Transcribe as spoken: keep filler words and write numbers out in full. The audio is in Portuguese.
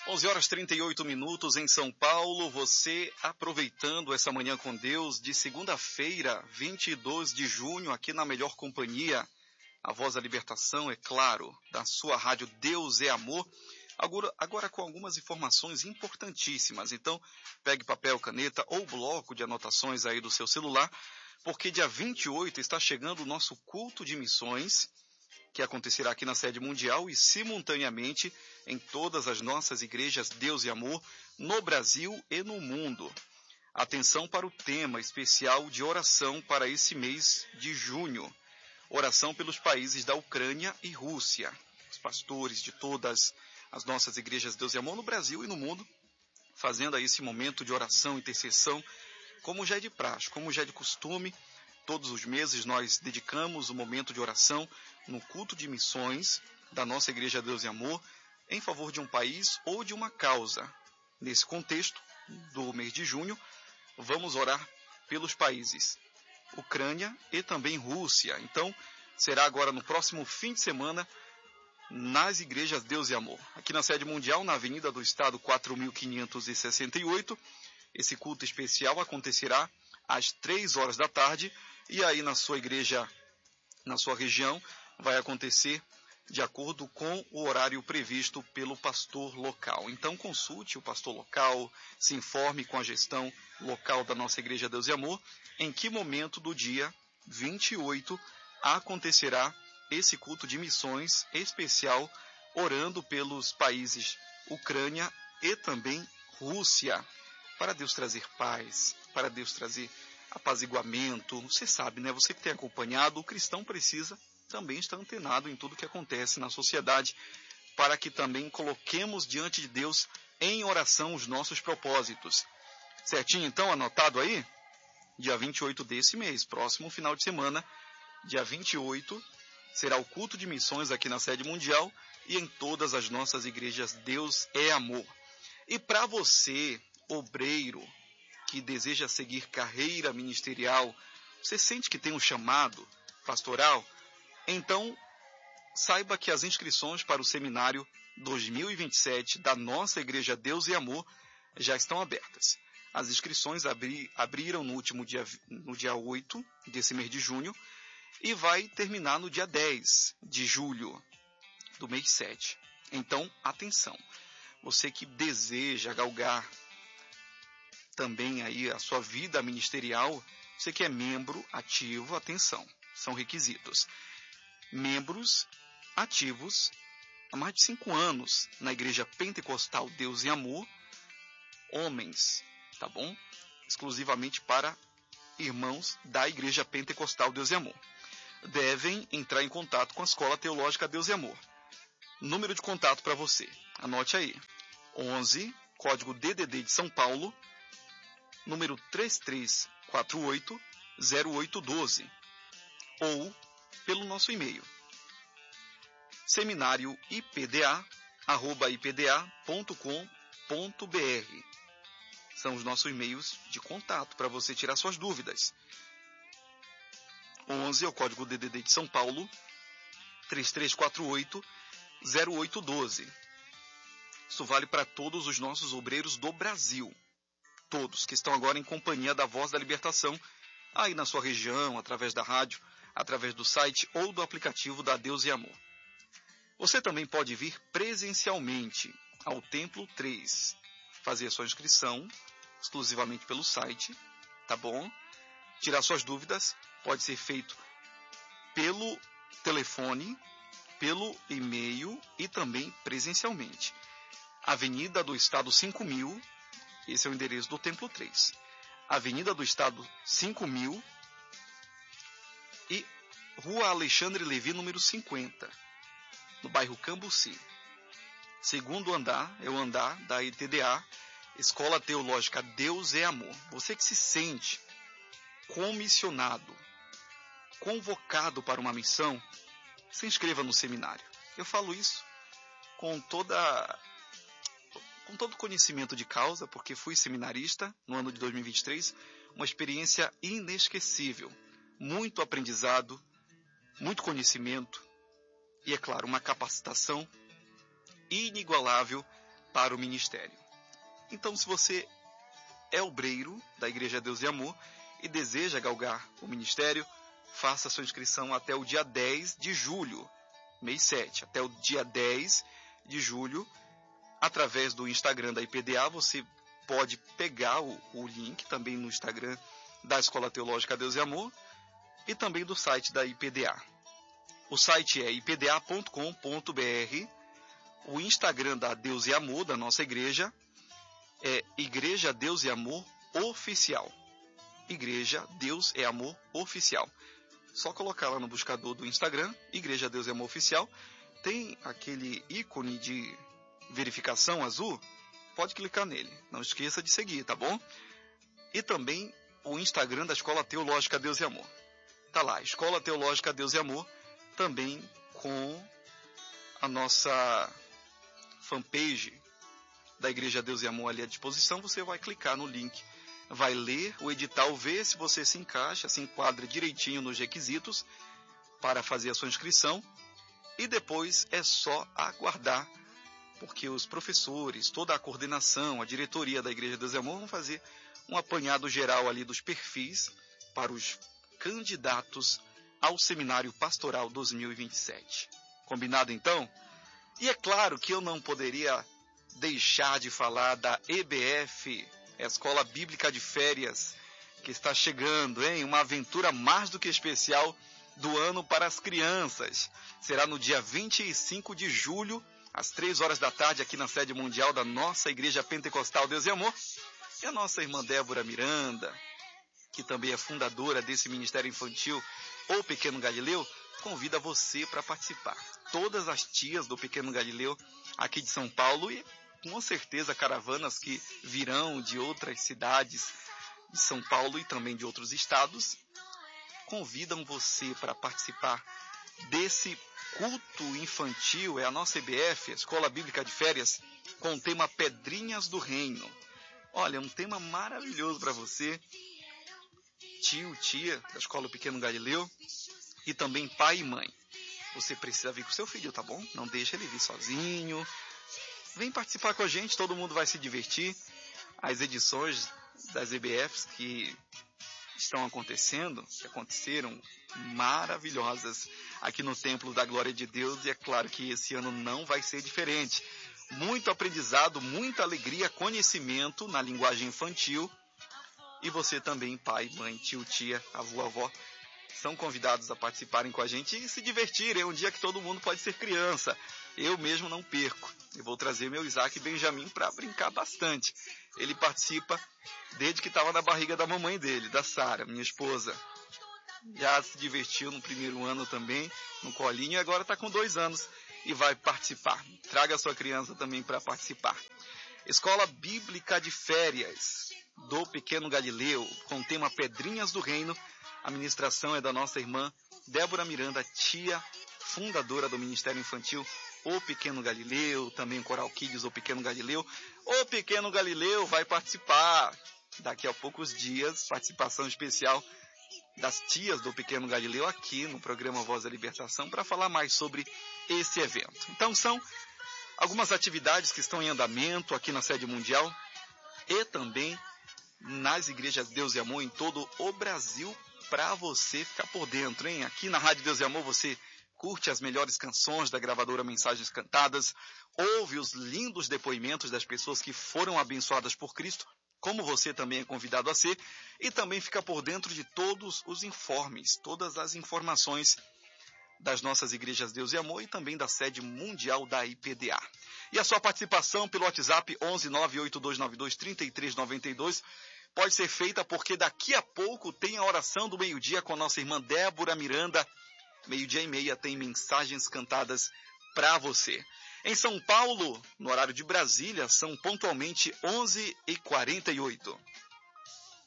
onze horas e trinta e oito minutos em São Paulo, você aproveitando essa manhã com Deus de segunda-feira, vinte e dois de junho, aqui na Melhor Companhia, a Voz da Libertação, é claro, da sua rádio Deus é Amor, agora, agora com algumas informações importantíssimas. Então, pegue papel, caneta ou bloco de anotações aí do seu celular, porque dia vinte e oito está chegando o nosso culto de missões, que acontecerá aqui na sede mundial e simultaneamente em todas as nossas igrejas Deus e Amor no Brasil e no mundo. Atenção para o tema especial de oração para esse mês de junho. Oração pelos países da Ucrânia e Rússia. Os pastores de todas as nossas igrejas Deus e Amor no Brasil e no mundo, fazendo aí esse momento de oração, intercessão, como já é de praxe, como já é de costume. Todos os meses nós dedicamos um momento de oração no culto de missões da nossa Igreja Deus e Amor em favor de um país ou de uma causa. Nesse contexto do mês de junho, vamos orar pelos países Ucrânia e também Rússia. Então, será agora no próximo fim de semana nas Igrejas Deus e Amor. Aqui na sede mundial, na Avenida do Estado quatro mil quinhentos e sessenta e oito, esse culto especial acontecerá às três horas da tarde. E aí na sua igreja, na sua região, vai acontecer de acordo com o horário previsto pelo pastor local. Então consulte o pastor local, se informe com a gestão local da nossa Igreja Deus e Amor, em que momento do dia vinte e oito acontecerá esse culto de missões especial, orando pelos países Ucrânia e também Rússia, para Deus trazer paz, para Deus trazer apaziguamento. Você sabe, né? Você que tem acompanhado, o cristão precisa também estar antenado em tudo que acontece na sociedade, para que também coloquemos diante de Deus em oração os nossos propósitos. Certinho, então, anotado aí? Dia vinte e oito desse mês, próximo final de semana, dia vinte e oito, será o culto de missões aqui na sede mundial e em todas as nossas igrejas Deus é Amor. E para você, obreiro, que deseja seguir carreira ministerial, você sente que tem um chamado pastoral? Então, saiba que as inscrições para o seminário dois mil e vinte e sete da nossa Igreja Deus e Amor já estão abertas. As inscrições abri, abriram no último dia, no dia oito desse mês de junho e vai terminar no dia dez de julho do mês sete. Então, atenção, você que deseja galgar também aí a sua vida ministerial, você que é membro ativo, atenção, são requisitos. Membros ativos há mais de cinco anos na Igreja Pentecostal Deus e Amor, homens, tá bom? Exclusivamente para irmãos da Igreja Pentecostal Deus e Amor. Devem entrar em contato com a Escola Teológica Deus e Amor. Número de contato para você, anote aí, onze, código D D D de São Paulo, número três três quatro oito, zero oito um dois, ou pelo nosso e-mail, seminário i p d a arroba i p d a ponto com ponto b r. São os nossos e-mails de contato para você tirar suas dúvidas. onze é o código D D D de São Paulo, três três quatro oito, zero oito um dois. Isso vale para todos os nossos obreiros do Brasil. Todos que estão agora em companhia da Voz da Libertação, aí na sua região, através da rádio, através do site ou do aplicativo da Deus e Amor. Você também pode vir presencialmente ao Templo três, fazer a sua inscrição exclusivamente pelo site, tá bom? Tirar suas dúvidas pode ser feito pelo telefone, pelo e-mail e também presencialmente. Avenida do Estado cinco mil, esse é o endereço do Templo três. Avenida do Estado cinco mil e Rua Alexandre Levi, número cinquenta, no bairro Cambuci. Segundo andar é o andar da E T D A, Escola Teológica Deus é Amor. Você que se sente comissionado, convocado para uma missão, se inscreva no seminário. Eu falo isso com toda com todo conhecimento de causa, porque fui seminarista no ano de dois mil e vinte e três, uma experiência inesquecível, muito aprendizado, muito conhecimento e, é claro, uma capacitação inigualável para o ministério. Então, se você é obreiro da Igreja Deus e Amor e deseja galgar o ministério, faça sua inscrição até o dia dez de julho, mês sete, até o dia dez de julho, através do Instagram da I P D A. Você pode pegar o, o link também no Instagram da Escola Teológica Deus e Amor e também do site da I P D A. O site é i p d a ponto com ponto b r, o Instagram da Deus e Amor, da nossa igreja, é Igreja Deus e Amor Oficial. Igreja Deus e Amor Oficial. Só colocar lá no buscador do Instagram, Igreja Deus e Amor Oficial, tem aquele ícone de verificação azul, pode clicar nele. Não esqueça de seguir, tá bom? E também o Instagram da Escola Teológica Deus e Amor. Tá lá, Escola Teológica Deus e Amor, também com a nossa fanpage da Igreja Deus e Amor ali à disposição. Você vai clicar no link, vai ler o edital, ver se você se encaixa, se enquadra direitinho nos requisitos para fazer a sua inscrição, e depois é só aguardar, porque os professores, toda a coordenação, a diretoria da Igreja Deus e Amor vão fazer um apanhado geral ali dos perfis para os candidatos ao Seminário Pastoral dois mil e vinte e sete. Combinado então? E é claro que eu não poderia deixar de falar da E B F, Escola Bíblica de Férias, que está chegando, hein? Uma aventura mais do que especial do ano para as crianças. Será no dia vinte e cinco de julho, às três horas da tarde, aqui na sede mundial da nossa Igreja Pentecostal Deus e Amor. E a nossa irmã Débora Miranda, que também é fundadora desse Ministério Infantil, o Pequeno Galileu, convida você para participar. Todas as tias do Pequeno Galileu aqui de São Paulo e com certeza caravanas que virão de outras cidades de São Paulo e também de outros estados, convidam você para participar desse culto infantil. É a nossa E B F, a Escola Bíblica de Férias, com o tema Pedrinhas do Reino. Olha, um tema maravilhoso para você, tio, tia da Escola Pequeno Galileu, e também pai e mãe. Você precisa vir com seu filho, tá bom? Não deixa ele vir sozinho. Vem participar com a gente, todo mundo vai se divertir. As edições das E B Fs que estão acontecendo, que aconteceram, maravilhosas aqui no Templo da Glória de Deus, e é claro que esse ano não vai ser diferente. Muito aprendizado, muita alegria, conhecimento na linguagem infantil. E você também, pai, mãe, tio, tia, avô, avó, são convidados a participarem com a gente e se divertirem. É um dia que todo mundo pode ser criança. Eu mesmo não perco. Eu vou trazer meu Isaac Benjamin para brincar bastante. Ele participa desde que estava na barriga da mamãe dele, da Sara, minha esposa. Já se divertiu no primeiro ano também, no colinho, e agora está com dois anos e vai participar. Traga a sua criança também para participar. Escola Bíblica de Férias do Pequeno Galileu, com o tema Pedrinhas do Reino. A ministração é da nossa irmã Débora Miranda, tia fundadora do Ministério Infantil O Pequeno Galileu, também o Coral Kids O Pequeno Galileu. O Pequeno Galileu vai participar daqui a poucos dias, participação especial das tias do Pequeno Galileu aqui no programa Voz da Libertação, para falar mais sobre esse evento. Então são algumas atividades que estão em andamento aqui na sede mundial e também nas igrejas Deus e Amor em todo o Brasil, para você ficar por dentro, hein? Aqui na Rádio Deus e Amor você curte as melhores canções da gravadora Mensagens Cantadas, ouve os lindos depoimentos das pessoas que foram abençoadas por Cristo, como você também é convidado a ser, e também fica por dentro de todos os informes, todas as informações das nossas igrejas Deus e Amor e também da sede mundial da I P D A. E a sua participação pelo WhatsApp onze nove oito dois nove dois três três nove dois pode ser feita, porque daqui a pouco tem a oração do meio-dia com a nossa irmã Débora Miranda. Meio-dia e meia tem mensagens cantadas para você. Em São Paulo, no horário de Brasília, são pontualmente onze e quarenta e oito.